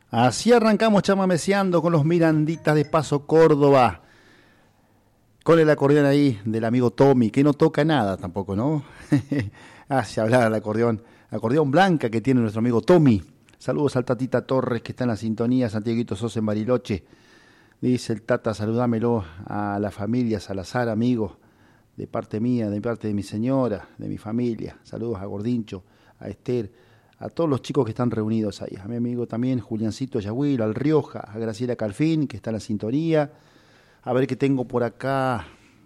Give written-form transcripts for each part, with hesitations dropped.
Así arrancamos chamameceando con los Miranditas de Paso Córdoba. Con el acordeón ahí del amigo Tommy, que no toca nada tampoco, ¿no? Hace hablar al acordeón. Acordeón blanca que tiene nuestro amigo Tommy. Saludos al Tatita Torres que está en la sintonía, Santiaguito Sosa en Bariloche. Dice el Tata, saludámelo a la familia Salazar, amigos, de parte mía, de parte de mi señora, de mi familia. Saludos a Gordincho, a Esther, a todos los chicos que están reunidos ahí. A mi amigo también, Juliancito Yagüil, al Rioja, a Graciela Calfín, que está en la sintonía. A ver qué tengo por acá.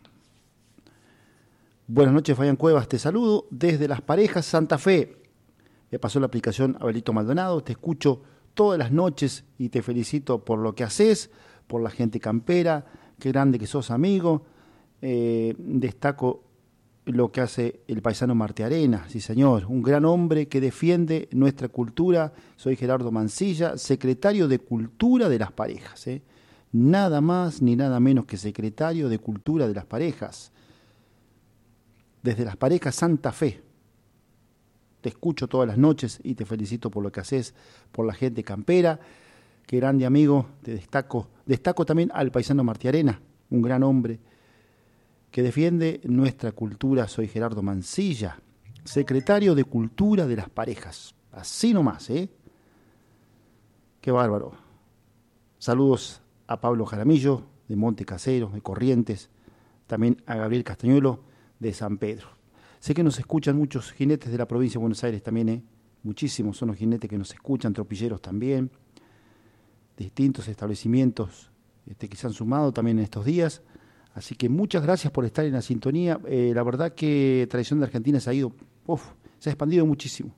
Buenas noches, Fabián Cuevas, te saludo desde Las Parejas, Santa Fe. Me pasó la aplicación Abelito Maldonado, te escucho todas las noches y te felicito por lo que haces, por la gente campera, qué grande que sos, amigo. Destaco lo que hace el paisano Martearena, sí señor, un gran hombre que defiende nuestra cultura. Soy Gerardo Mancilla, secretario de Cultura de Las Parejas, nada más ni nada menos que secretario de Cultura de Las Parejas. Desde Las Parejas, Santa Fe. Te escucho todas las noches y te felicito por lo que haces, por la gente campera. Qué grande amigo, te destaco. Destaco también al paisano Martiarena, un gran hombre que defiende nuestra cultura. Soy Gerardo Mancilla, secretario de Cultura de Las Parejas. Así nomás, ¿eh? Qué bárbaro. Saludos a Pablo Jaramillo, de Monte Casero, de Corrientes. También a Gabriel Castañuelo, de San Pedro. Sé que nos escuchan muchos jinetes de la provincia de Buenos Aires también, muchísimos son los jinetes que nos escuchan, tropilleros también, distintos establecimientos que se han sumado también en estos días. Así que muchas gracias por estar en la sintonía. La verdad que Tradición de Argentina se ha expandido muchísimo.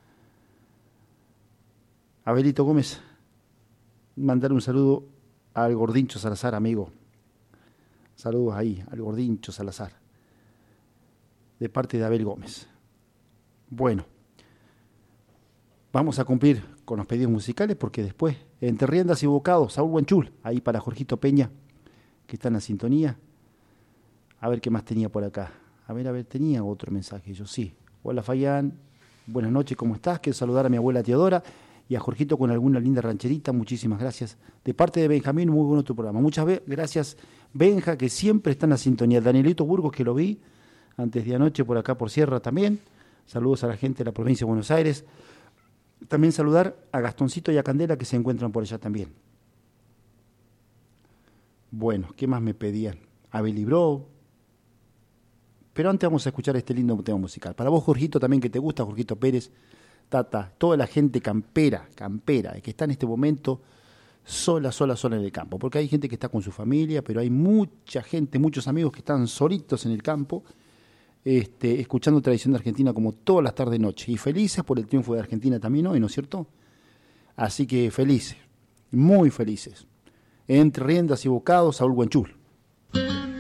Abelito Gómez, mandar un saludo al Gordincho Salazar, amigo. Saludos ahí, al Gordincho Salazar, de parte de Abel Gómez. Bueno, vamos a cumplir con los pedidos musicales porque después, entre riendas y bocados, Saúl Guanchul, ahí para Jorgito Peña, que está en la sintonía. A ver qué más tenía por acá. A ver, tenía otro mensaje. Yo sí. Hola Fayán, buenas noches, ¿cómo estás? Quiero saludar a mi abuela Teodora y a Jorgito con alguna linda rancherita. Muchísimas gracias. De parte de Benjamín, muy bueno tu programa. Muchas gracias, Benja, que siempre está en la sintonía. Danielito Burgos, que lo vi antes de anoche por acá por Sierra también. Saludos a la gente de la provincia de Buenos Aires. También saludar a Gastoncito y a Candela que se encuentran por allá también. Bueno, ¿qué más me pedían? Abel Libró. Pero antes vamos a escuchar este lindo tema musical. Para vos, Jorgito, también que te gusta, Jorgito Pérez, Tata, toda la gente campera, que está en este momento sola en el campo. Porque hay gente que está con su familia, pero hay mucha gente, muchos amigos que están solitos en el campo, escuchando Tradición de Argentina como todas las tardes y noches. Y felices por el triunfo de Argentina también hoy, ¿no es cierto? Así que felices, muy felices. Entre riendas y bocados, Saúl Guanchul.